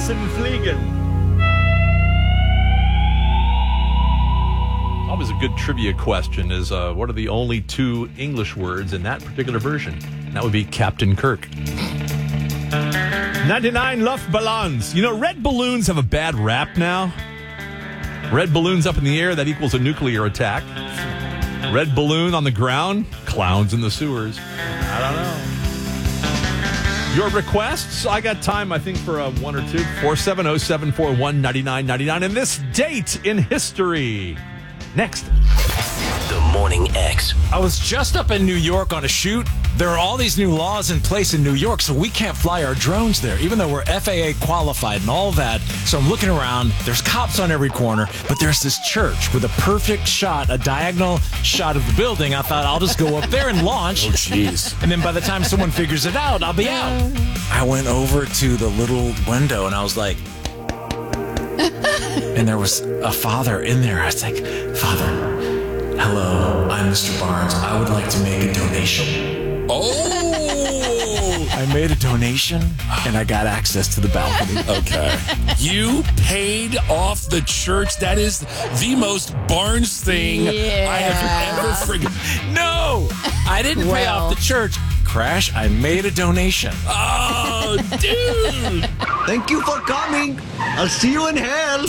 Hexen fliegen. Always a good trivia question is what are the only two English words in that particular version? And that would be Captain Kirk. 99 Luftballons. You know, red balloons have a bad rap now. Red balloons up in the air, that equals a nuclear attack. Red balloon on the ground, clowns in the sewers. I don't know. Your requests, I got time, I think, for one or two. 470-741-9999. And this date in history. Next. The Morning X. I was just up in New York on a shoot. There are all these new laws in place in New York, so we can't fly our drones there, even though we're FAA qualified and all that. So I'm looking around. There's cops on every corner, but there's this church with a perfect shot, a diagonal shot of the building. I thought I'll just go up there and launch. Oh, jeez. And then by the time someone figures it out, I'll be out. I went over to the little window, and I was like... And there was a father in there. I was like, Father, hello, I'm Mr. Barnes. I would like to make a donation. Oh! I made a donation, and I got access to the balcony. Okay. You paid off the church. That is the most Barnes thing I have ever forgotten. No! I didn't pay off the church. Crash, I made a donation. Oh, dude! Thank you for coming. I'll see you in hell.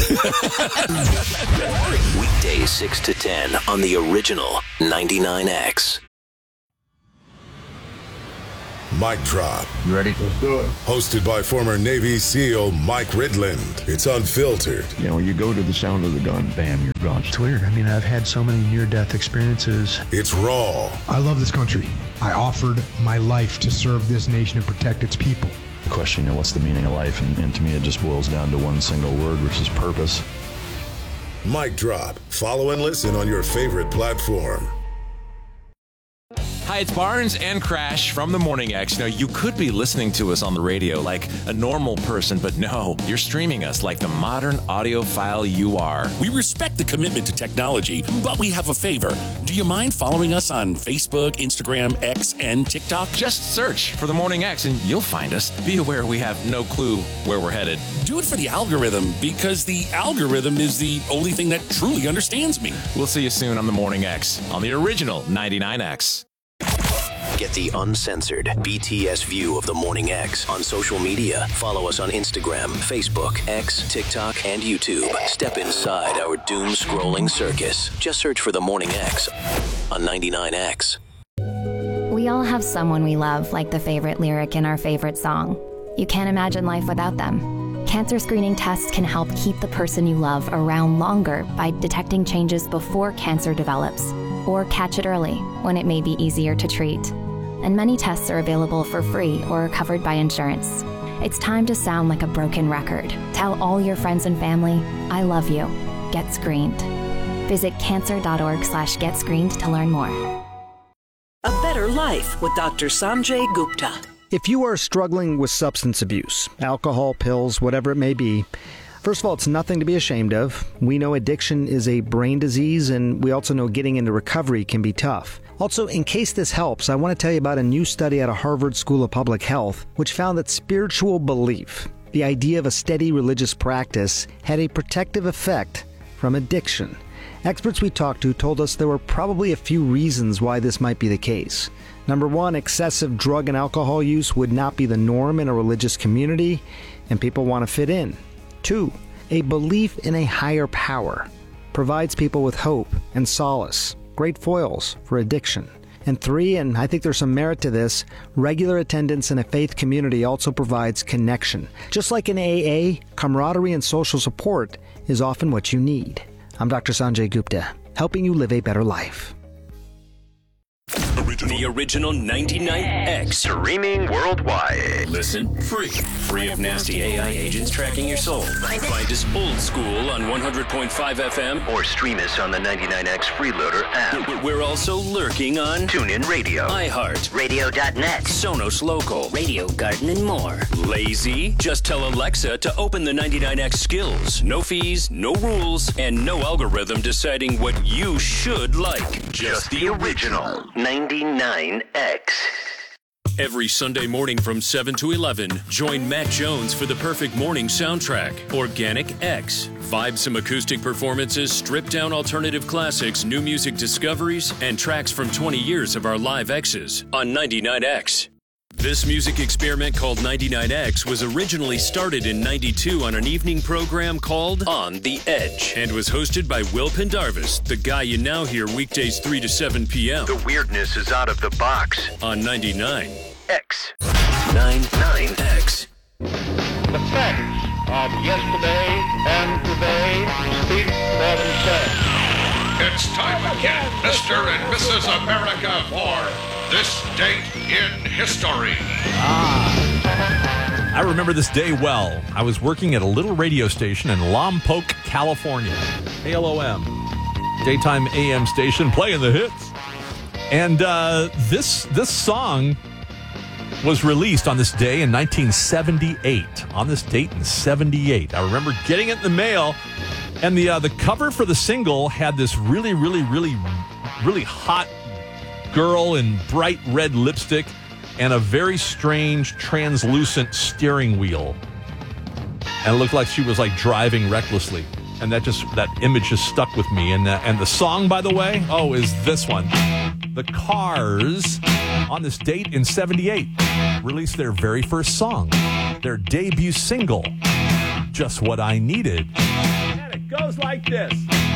Weekdays 6 to 10 on the original 99X. Mic Drop. You ready? Let's do it. Hosted by former Navy SEAL Mike Ridland. It's unfiltered. You know, you go to the sound of the gun, bam, you're gone. It's weird. I mean, I've had so many near-death experiences. It's raw. I love this country. I offered my life to serve this nation and protect its people. The question, you know, what's the meaning of life? And to me, it just boils down to one single word, which is purpose. Mic Drop. Follow and listen on your favorite platform. Hi, it's Barnes and Crash from the Morning X. You know, you could be listening to us on the radio like a normal person, but no, you're streaming us like the modern audiophile you are. We respect the commitment to technology, but we have a favor. Do you mind following us on Facebook, Instagram, X, and TikTok? Just search for the Morning X and you'll find us. Be aware we have no clue where we're headed. Do it for the algorithm, because the algorithm is the only thing that truly understands me. We'll see you soon on the Morning X on the original 99X. Get the uncensored BTS view of the Morning X on social media. Follow us on Instagram, Facebook, X, TikTok, and YouTube. Step inside our doom-scrolling circus. Just search for the Morning X on 99X. We all have someone we love, like the favorite lyric in our favorite song. You can't imagine life without them. Cancer screening tests can help keep the person you love around longer by detecting changes before cancer develops, or catch it early when it may be easier to treat. And many tests are available for free or are covered by insurance. It's time to sound like a broken record. Tell all your friends and family, I love you. Get screened. Visit cancer.org/getscreened to learn more. A Better Life with Dr. Sanjay Gupta. If you are struggling with substance abuse, alcohol, pills, whatever it may be, first of all, it's nothing to be ashamed of. We know addiction is a brain disease, and we also know getting into recovery can be tough. Also, in case this helps, I want to tell you about a new study out of Harvard School of Public Health, which found that spiritual belief, the idea of a steady religious practice, had a protective effect from addiction. Experts we talked to told us there were probably a few reasons why this might be the case. Number one, excessive drug and alcohol use would not be the norm in a religious community, and people want to fit in. Two, a belief in a higher power provides people with hope and solace, great foils for addiction. And three, and I think there's some merit to this, regular attendance in a faith community also provides connection. Just like in AA, camaraderie and social support is often what you need. I'm Dr. Sanjay Gupta, helping you live a better life. The original 99X. Streaming worldwide. Listen free. Free of nasty AI agents tracking your soul. Find us old school on 100.5 FM. Or stream us on the 99X Freeloader app. We're also lurking on TuneIn Radio, iHeart, Radio.net, Sonos Local, Radio Garden, and more. Lazy? Just tell Alexa to open the 99X skills. No fees, no rules, and no algorithm deciding what you should like. Just the original 99X. Every Sunday morning from 7 to 11, join Matt Jones for the perfect morning soundtrack, Organic X. Vibes acoustic performances, stripped-down alternative classics, new music discoveries, and tracks from 20 years of our live X's on 99X. This music experiment called 99X was originally started in 92 on an evening program called On the Edge and was hosted by Will Pendarvis, the guy you now hear weekdays 3 to 7 p.m. The weirdness is out of the box. On 99X. 99X. The facts of yesterday and today speak for themselves. It's time again, Mr. and Mrs. America, for This Date in History. I remember this day well. I was working at a little radio station in Lompoc, California. KLOM. Daytime AM station playing the hits. And this song was released on this day in 1978. On this date in 78. I remember getting it in the mail. And the cover for the single had this really hot girl in bright red lipstick and a very strange translucent steering wheel. And it looked like she was like driving recklessly. And that image just stuck with me. And the song, by the way, is this one. The Cars, on this date in 78, released their very first song, their debut single, Just What I Needed. And it goes like this.